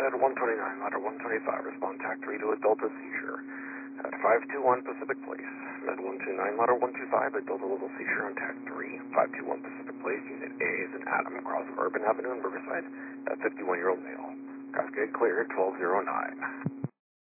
Med 129, Ladder 125, respond TAC 3 to a Delta seizure at 521 Pacific Place. Med 129, Ladder 125, a Delta level seizure on TAC 3, 521 Pacific Place, Unit A is an Adam across Urban Avenue in Riverside, at 51-year-old male. Cascade clear, 1209.